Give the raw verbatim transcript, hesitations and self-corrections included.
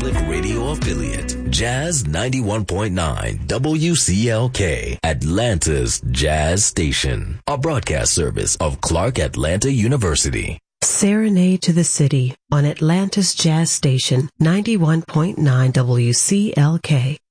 Public Radio affiliate, Jazz ninety-one point nine W C L K, Atlanta's Jazz Station, a broadcast service of Clark Atlanta University. Serenade to the City on Atlanta's Jazz Station, ninety-one point nine W C L K.